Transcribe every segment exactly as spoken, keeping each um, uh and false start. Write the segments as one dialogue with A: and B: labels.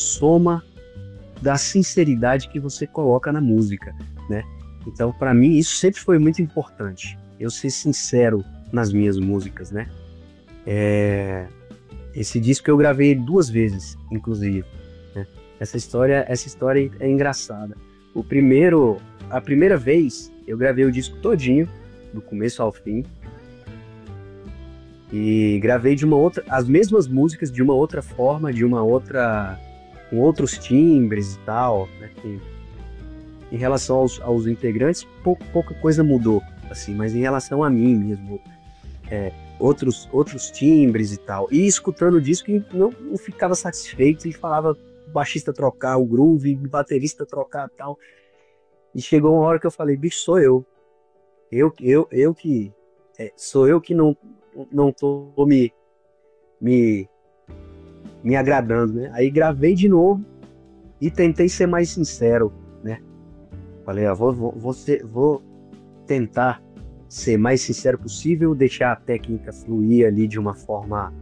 A: soma da sinceridade que você coloca na música, né? Então, para mim, isso sempre foi muito importante. Eu ser sincero nas minhas músicas, né? É... Esse disco eu gravei duas vezes, inclusive, né? Essa história, essa história é engraçada. O primeiro, a primeira vez, eu gravei o disco todinho, do começo ao fim, e gravei de uma outra, as mesmas músicas de uma outra forma, de uma outra, com outros timbres e tal, né? Em, em relação aos, aos integrantes, pouca, pouca coisa mudou, assim, mas em relação a mim mesmo, é, outros, outros timbres e tal. E escutando o disco, não, não ficava satisfeito e falava o baixista trocar o groove, o baterista trocar e tal. E chegou uma hora que eu falei, bicho, sou eu. Eu, eu, eu que... É, sou eu que não, não tô me, me, me agradando, né? Aí gravei de novo e tentei ser mais sincero, né? Falei, ó, vou, vou, vou, ser, vou tentar ser mais sincero possível, deixar a técnica fluir ali de uma forma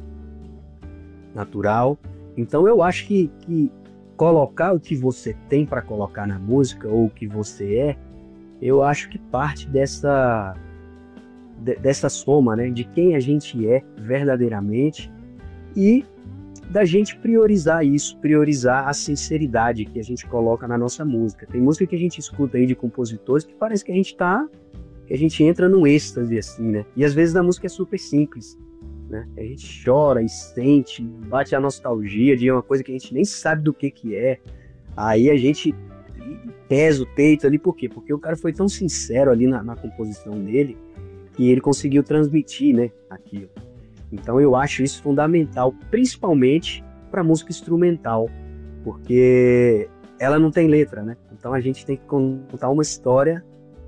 A: natural. Então eu acho que, que colocar o que você tem para colocar na música, ou o que você é, eu acho que parte dessa, de, dessa soma, né, de quem a gente é verdadeiramente e da gente priorizar isso, priorizar a sinceridade que a gente coloca na nossa música. Tem música que a gente escuta aí de compositores que parece que a gente tá, que a gente entra num êxtase assim, né? E às vezes a música é super simples, né? A gente chora e sente, bate a nostalgia de uma coisa que a gente nem sabe do que que é. Aí a gente pesa o peito ali, por quê? Porque o cara foi tão sincero ali na, na composição dele que ele conseguiu transmitir, né, aquilo. Então eu acho isso fundamental, principalmente para música instrumental, porque ela não tem letra, né? Então a gente tem que contar uma história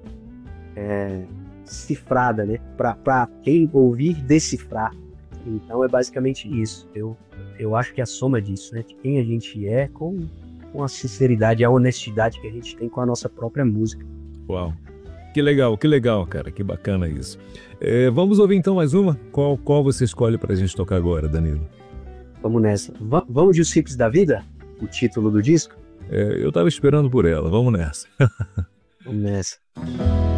A: é, cifrada, né? Para quem ouvir decifrar. Então é basicamente isso. Eu, eu acho que a soma disso, né? De quem a gente é com, com a sinceridade e a honestidade que a gente tem com a nossa própria música.
B: Uau! Que legal, que legal, cara, que bacana isso. É, vamos ouvir então mais uma? Qual, qual você escolhe pra gente tocar agora, Danilo?
A: Vamos nessa. V- vamos de Os Simples da Vida? O título do disco?
B: É, eu tava esperando por ela, vamos nessa.
A: Vamos nessa.